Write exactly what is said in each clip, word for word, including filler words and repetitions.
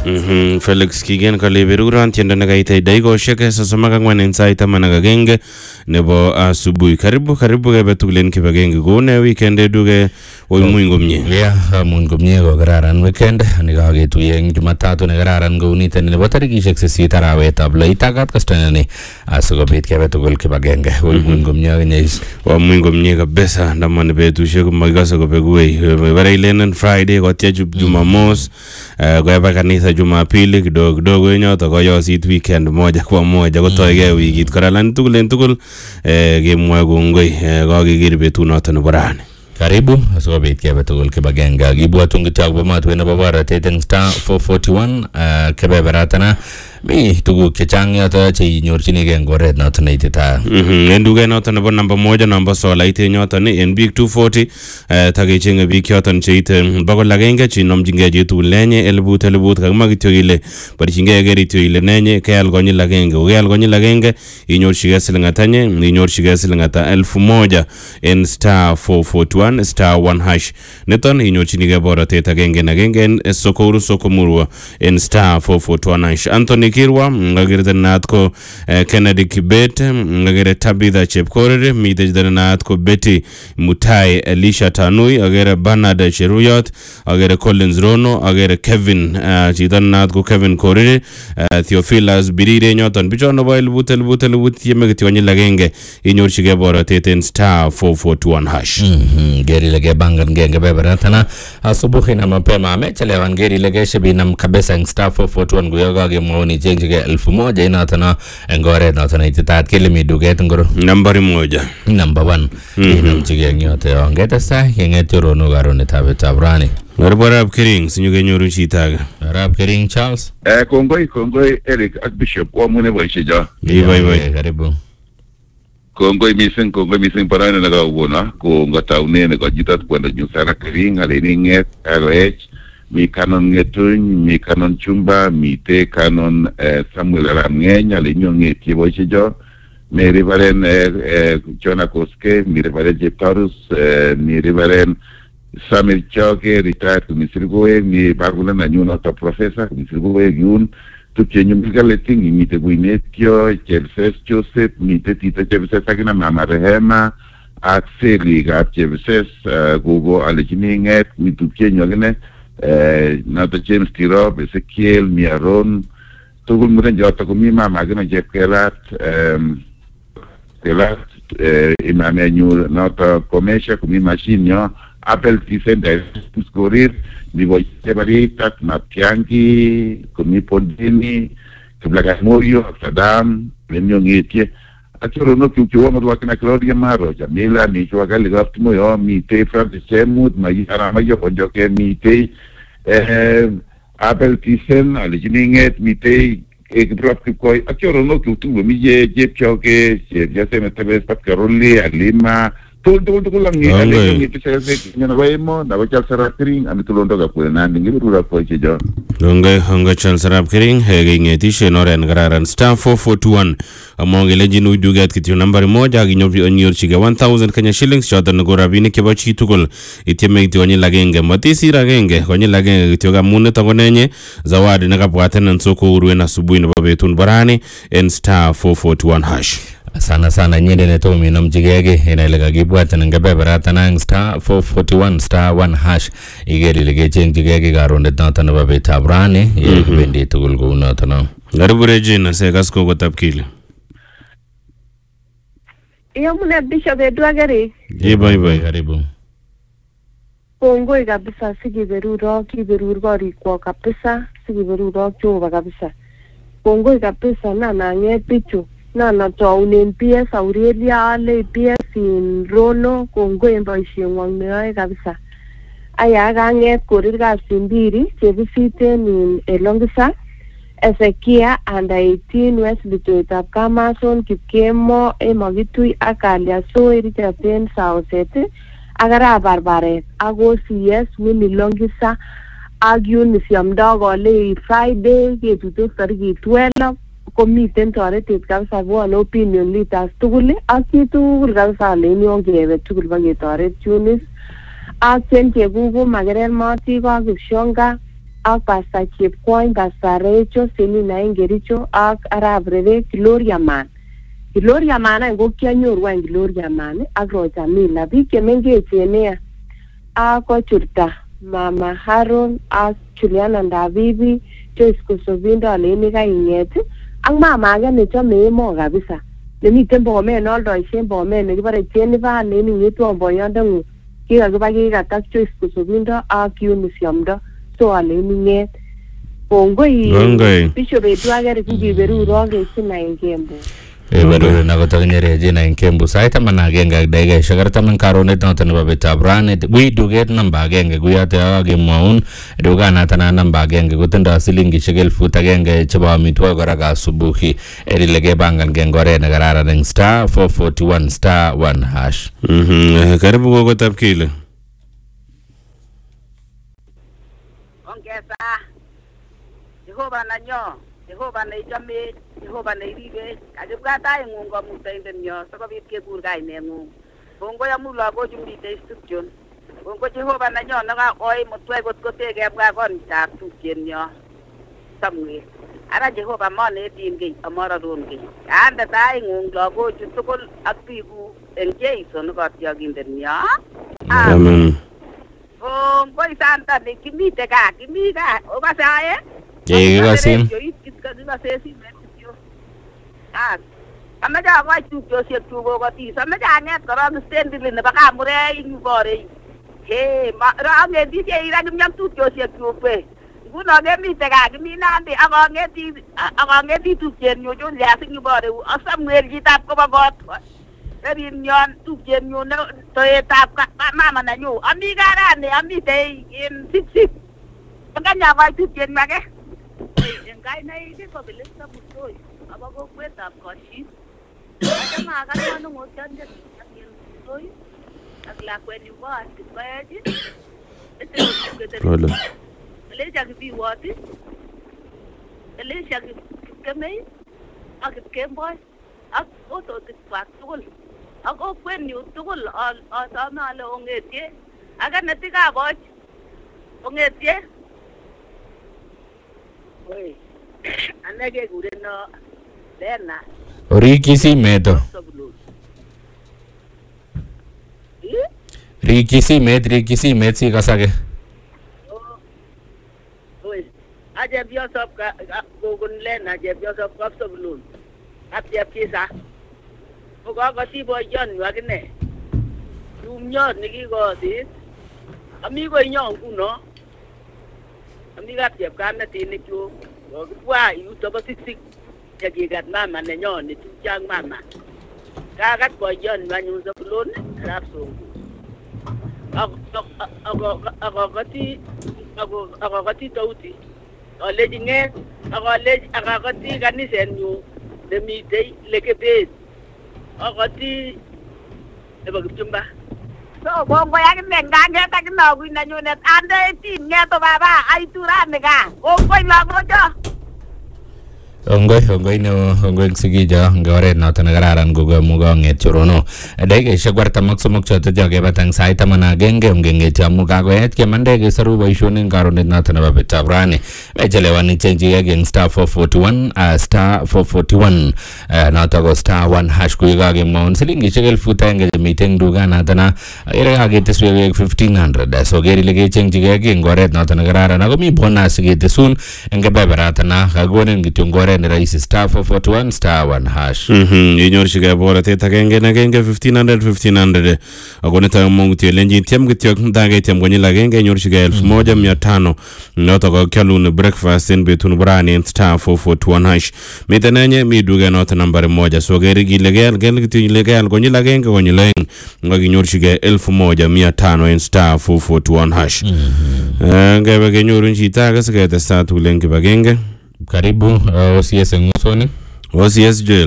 Mhm, Felix Kigen kale beruran tiendo na kaita daigo sheke sasoma kangwan inside tamana gagenge nebo asubuhi. Karibu karibu ke betulen ke bagenge gone weekend duge oy muingo mnye. Yeah, muingo mnye go gararan weekend ni gagetu yeng Jumatatu ne gararan go ni ten nebo tarikishek sisit arawetab lo itagat kastana ni asugobit ke betugul ke bagenge oy muingo mnye nyais. Wa muingo mnye kabisa ndamane betushek magasa go begwe. Bare ilenen Friday go tia Jumamos kwa hapa kanisa Jumapili kidogo kidogo yenyoto kwa yosit weekend moja kwa moja kotoige wikit koralani tugul en tugul kemwoe kongoi kokeker betut noto nebo rani. Karibu asikobit kebe tugul kibagenge kibwatun kityo akobo matwet nebo borotet eng star four forty-one kebeberatana mi tuguk chechang yoto cheinyorchinigei eng oret noto neititaat. Mhm en duket noto nebo namba moja namba solait yoto ni en biik two forty takechenge biik yoton cheite bokol agenge chinomjingei chitugul nenye elibut elibut kakimwa kityo ile borchingei kerityo ile nenye keal konyil agenge ukeal konyil agenge inyorchigei siling ata nye inyorchigei siling ata elfu moja en star four forty-one star one hash niton inyorchinigei borotet agenge en agenge en Sokoru Sokomurwa en star four forty-one hash. Anthony Kirwa ngagere naat ko Kennedy Kibet ngagere Tabitha Chepkorere mite naat ko Betty Mutai Elisha Tanui agere Bernard Cheruyot agere Collins Rono agere Kevin chito naat ko Kevin Korere Theophilus Birire nyoton bichono bo elbut elbut elbut yeme kityo konyil agenge inyorchigei borotet en star four forty-one hash. Mhm geri lege bangan genge beberatana asubuhi na mapema amechelewan geri lege shibinam kabisa eng star four forty-one guyoga gemoni jengjige elfu moja inatana eng oret noto neititaat kele mi duket ngoro Nambari moja number one inamchige eng yote ongetesa yenget yorono garonetab betab rani. Arab Kering sinyuge nyoru chitaga. Arab Kering Charles. Eh kongoi kongoi Eric ak Bishop wa mune boisheja. Bye bye. Karibu. Kongoi mising kongoi mising parana na gawona ko ngataune na gajitat kwenda nyusara Kering alinget L H mi kanon ngetun mi kanon chumba mi te kanon Samuel Ramngenya alinyonge tie boisheja. Mi rivalen Jona Koske mi rivalen Jeptarus mi rivalen Samir Choke retired kumisirgoe mi bagula na nyuna ta professor kumisirgoe yun tuke nyumika leting imite guinetio Chelsea Joseph mite tita Chelsea sakina mama Rehema akseli ga Chelsea gogo alichininget mituke nyogene nata James Tirop Ezekiel Miaron tugul muren jota kumi mama gina Jepkelat kelat imame nyu nata komesha kumi machine yo Apple Tisende Skorir mi voy Sebaritat Matiangi Kumi Pondini Kiblaga Morio Saddam Lenyo Ngetie Achoro no kiukiwa mwa kina Claudia Maro Jamila ni chwa gali gaftumo yo mi te Francis Chemut maji arama yo konjoke mi te Apple Tisen alijininget mi te ekdrap koi achoro no kiukiwa mi je jep choke je se metebe pat Karoli Alima Tol tol tol lang ni ale ni pese ni na wemo na wachal sarap Kering ami tulondo ka pula nandi ngi rura ko che jo Donge hanga chal sarap Kering hege ngeti shenoren gararan star four forty-one amonge leji nu dugat kityo nambari moja ginyobi onyor chiga one thousand Kenya shillings chota ngora bini keba chitukul itime kityo onye lagenge matisi ragenge onye lagenge kityo ga mune tangonenye zawadi nakapwate na nsoko urwe na subuhi na babetun barani en star four forty-one hash. Sana sana nyende neto minomjigege inalega gibwata ngebeberata nang star four forty-one star one hash igeri lege chengjigege garonde nata na babetab rani yebendi tugul go nata na Karibu Regina se kasko ko tapkile. Iyo mune Bishop Edwagari. Ye bye bye. Karibu. Kongoi kabisa sikiberuro kiberur korikwo kabisa sikiberuro Jehova kabisa. Kongoi kabisa na nanget bichu. Na na taunen P S Aurelia ale P S in Rono kongoi boisiengwong neoe kabisa. Aya ganget korir kasimbiri chebisiten in Elongisa Ezekia under eighteen West Litoitab Kamason Kipkemo Emagitui akalia so iritaten Sausete agara barbaret ago C S Winnie Longisa agyun siamda gole Friday ketutos tariki twelve komiten toretet kabisa bwana opinion leaders tugul ak chitugul kabisa lenyon kebe tugul baketoret Tunis ak chen chekuko magerel mati ko Kipshonga ak Pastor Chepkwony, Pastor Recho, Selina Engericho ak Arap Reve, Gloria Man. Gloria Man ay ngo kianyoru ang Gloria Man ak Roja Mila. Biik chemengechen nea ak kochurta Mama Haron ak Juliana Ndavivi, Joyce Kosovindo aleni kainget ak mama age nechome emo kabisa. Nemiten Bomet neoldoishen Bomet nekibore Jennifer aleni ngetwon boyondeng'ung. Kikakiba kikatak Joyce Kosovindo ak Eunice Yomdo. So aleni nget. Kongoi Bishop Edward kikiberuro kesina en Kembo. Ebaru na kotakinye jina en Kembu saita mana agenge ak daige shagarta man karonet noton nebo betab ranet wi duget namba agenge kuyate age maun duga natana namba agenge kotindo silingishek elfut agenge chebo amitwogik kora asubuhi erilege bangan gengore ne kararan eng star four forty-one star one hash. Mhm karibu kokotab kile. Ongeza Jehova nanyo Jehova neichome Jehova neiribe akibwata ing'ung komuktoindet nyo sikobit kekur kaineng'ung. Kongoi amu lagochu mitei tupchon. Kongoi Jehova nenyo nekakoi mutwei kot kotekebwa konitab tupchenyo Samuel. Ara Jehova monetin kiy amororon kiy. Ande taing'ung lagochu tugul ak biku eng Jeiso nekatyokindet nyo. Amen. Kongoi Santa nikimite kaa kimi kaa okase aye. Ye kikasin. Ah, amache akoy tupchosiek chuk kokotis, amache ang'et korok stendili nebo Kamurek nyubore. He, ang'eti cheira kimyam tupchosiek chuk be. Nguno kemite kaa kimi Nandi akang'eti akang'eti tupchenyu Julius nyubore ak Samuel chitab kobo kot. Erin nyon tupchenyu ne toetab mama nenyu. Ami karani amite in sipsip. Kanya akoy tupchenyu ake. Kainaik kobilisa mutoi aba kokwetab Koshin akama akano ngotiande akin mutoi ak lakweni bo asikoeji Hola. Leja kibiwati Leja kemei ak kemboy ak ototik kwak tugul ak okwenyu tugul asame ale ongetie aka netikaboch ongetie Oi, anake kureno Lena. Riki simeto. Riki simet, Riki simet si kasake. Oi, aje biosop ka kokon Lena, aje biosop kapsobulun. Aje pisa. Kokakoti boyon yu akine. Yumnyot nikikosit. Ami ko inyo nguno. Amigap chepkamnatinik chuk kokibwa yuto bo siksik chekikat mama nenyon netupchang mama kakat boyon anyun Zabulon arap Songo akokoti akokoti tauti aleji nget akoleji akakoti kanisenyu nemitei lekebet akoti nebo Kipchumba. So bongo yakine nganget akino kuinanyunet ande tin ngeto baba aiturani ka kongoi lagocho. Ongoi ongoi no ongoi sigijo ngore noton kararan gogo mugo nget chorono dege shagwarta maksumok choto joge batang sai tamana genge ongenge chamu kago et ke mande ge saru boishonin karonet noton ba betabrani mejelewani chenji ge star four forty-one uh, star four forty-one uh, noto star one hash ku ge mon silingi chegel futenge meeting duga natana ere age teswe fifteen hundred so geri lege chenji ge ngore noton kararan ago mi bonus ge tesun enge beberatana kagonen gitongore ne rais star four forty-one star one hash. Mhm inyorchige borotet agenge na agenge fifteen hundred fifteen hundred agoneta mungutie lenji tiam gityo ndage tiam gonyila agenge inyorchige elfu moja mia tano noto ko kyalun breakfast in betun brani star four forty-one hash metenenye miduga noto nambari moja so geri gilegel gel gityo legel gonyila agenge gonyila ngagi inyorchige elfu moja mia tano in star four forty-one hash. Ngebe genyorun chita gasakete satu lengi bagenge. Karibu uh, O C S ngusoni O C S jail.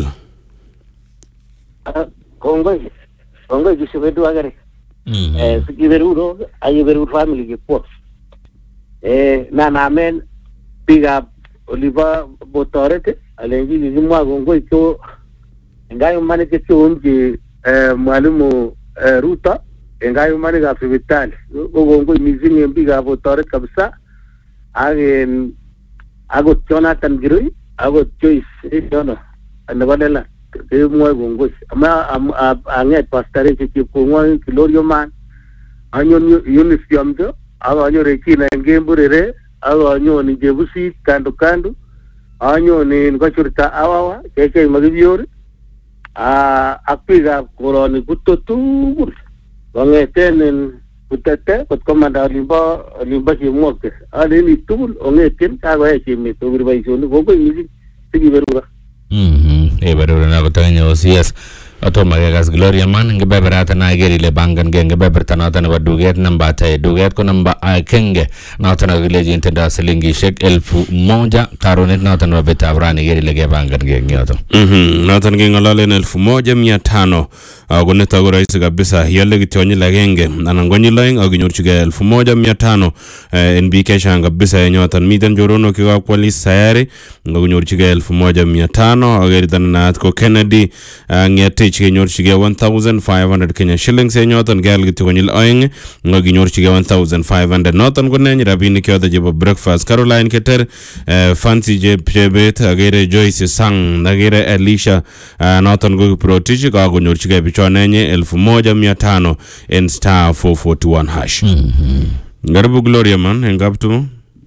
Kongoi Kongoi jisibedu agare eh sikiberudo ayiberu family ke po eh na namen piga Oliver Botorete alengi nizimwa kongoi to ngayo mane ke chonje eh mwalimu eh, Ruta ngayo mane ga hospitali kongoi mizingi piga Botorete kabisa ak en akot Jonathan Kirui akot Joyce Jono nebo Lela kemwoe kongoi ama anget pastorek chepkong'oi Kilorio Man anyon Eunice Biamjo ak anyon Regina en Kemburere ak anyon Jebusit kando kando anyon en Kochurta Awawa Keke Makibior ak biikab koroni Buto tugul kong'eten en Butete kot komanda olimbo olimbo Chemwokte aleni tugul ong'eten kakoyai emet kobir boisionik kongoi mising sikiberura. Mhm eberura na kotanya O C S atoma kekas Gloria Man ngebeberata na igeri ile bangan ge ngebeberta noton nebo duget namba te duget ko namba akenge noton akileji intenda silingishek elfu moja karonet noton nebo betab rani igeri ile ge bangan ge nyoto. Mhm noton ge ngololen elfu moja mia tano ako nito ko rahisi kabisa yale kityonyi lagenge anan gonyi loing akinyorchige elfu moja mia tano en bike shang kabisa yenyoton miten jorono kika kwali sayari akinyorchige elfu moja mia tano ageritan naat ko Kennedy ngeti kenyorchige one thousand five hundred Kenya shillings yenyoton gal kityo konyil oeng akinyorchige one thousand five hundred noton ko neny rabinik yoto chebo breakfast. Caroline Keter Fancy Jebet agere Joyce Sang agere Elisha noton ko Protich akonyorchige bichonenye elfu moja mia tano en star four forty-one hash. Ngaribu Gloria Man engaptu.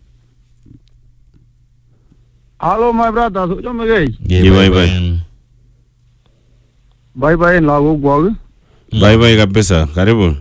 Hello my brother, so yo megei. Bye bye. Bye bye lagok kwak. Bye bye kabisa. Karibu.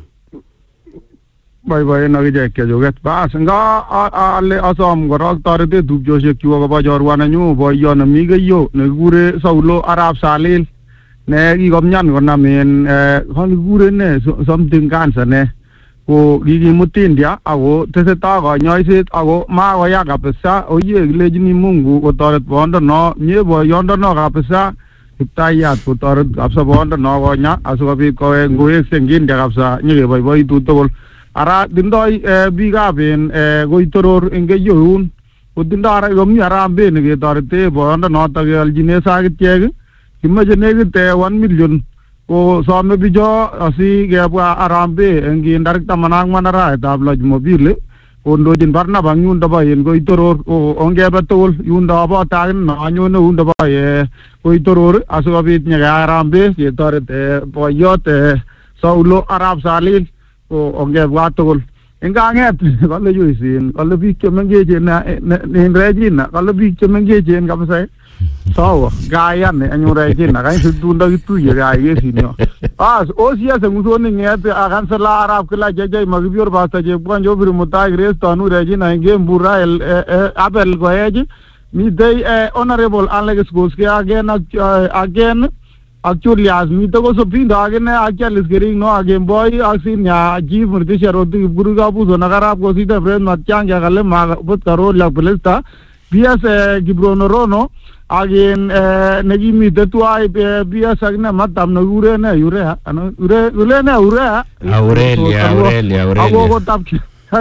Bye bye na kije kejoget. Bas nga ale asom korok torete tupchosiek chu akobo chorwanenyu boyon mi keyo nekikure Saulo Arap Salil ne kikomyan konam en kikure ne something cancer ne ko kikimut India ako tesetai kanyoiset ako makoya kabisa oye kilejini Mungu kotoret boyondono mie boyondono kabisa Kiptayat kotoret kabisa boyondono konya asikobit kowek ngowekse eng India kabisa nyikeboiboitu tugul. Ara tindoi biikab en Koitoror eng keyoun kotindoi ara komi Harambee neketorete boyondonoto kealchine sakitiek kimache nekit one million ko some bicho asikebwa Harambee eng tarik taman ak ang'wan arawetab lo Jumapili kondochin Barnaba eng yundo bo en Koitoror ongebe tugul yundo abote akine anyone yundo bo Koitoror asikobit nyekeyai Harambee ketoret boyot Saulo Arap Salil ko ongebwa tugul. Engang'et kale Joyce kale biik chemengechen en Regina kale biik chemengechen kabisa sawa gayan anyun Regina kain situndo kituye gaya kesinyo as O C S ngusoni ng'et akansela Arap kila jeje Makibior Pastor Chepkonjo bir mutai Grace Tanu Regina enge mbura el Abel Goeji mitei honorable Alex Koske again again actually as mito ko sopindo agene actually skering no again boy asin ya chief murtisha roti guru ka puso nagarap ko sita friend matchang ya kale ma bot karo la pelesta bias gibronorono again negi mito tu ai bias agna matam no ure na ure ano ure ure na ure Aurelia Aurelia Aurelia ago ko tapki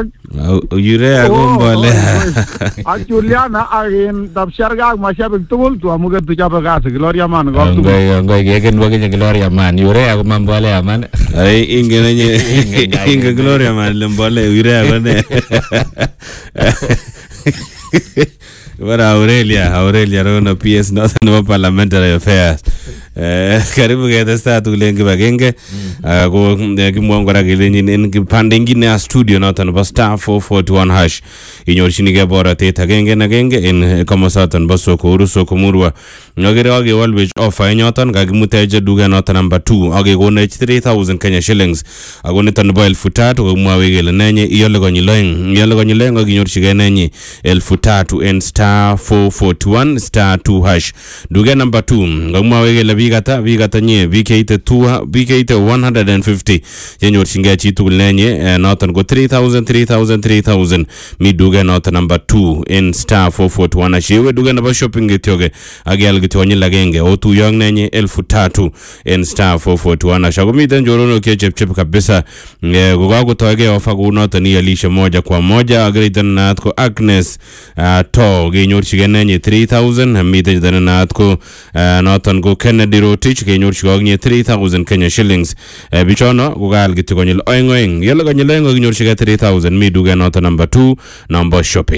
Yure agombole. Actually na again tapsharga mashabik tugul tu amuge tu chapa gas Gloria Man go tu. Ngoy ngoy gegen wage Gloria Man yure agombole aman. Ai ingenye inge Gloria Man lembole yure agone. Wara Aurelia Aurelia rona P S no parliamentary affairs. Karibu kete sta tulengi bagenge ko kimwongora gelenyin en kipande ngine ya studio noton bo star four forty-one hash inyorchinige borotet agenge na agenge en komosaton bo Sokoro Sokomurwa ngagere age walwech offer nyoton kakimuteje duga noton number two age konech three thousand Kenya shillings agoniton bo elfu tatu komwawe gele nenye iyole konyiloeng iyole konyiloeng aginyorchige nenye elfu tatu en star four forty-one star two hash duga number two ngomwawe gele bigata bigata nye bikeite two bikeite one hundred fifty yenyorchinge chitugul nenye noton go three thousand three thousand three thousand mi duga noton number two in star four forty-one ashiwe duga number shopping getyoge agyal gitonyi lagenge otu yong nenye elfu tatu in star four forty-one ashagomiten jorono ke chepchep kabisa gogago toge offer go noton ni alisha moja kwa moja agritan nat ko Agnes to genyorchige nenye three thousand miten dana nat ko noton go Kennedy Rotich kenyorchige nye three thousand Kenya shillings bichono gogal gitikonyil oengoeng yelo konyil oengo genyorchige three thousand mi duga noton number two number shopping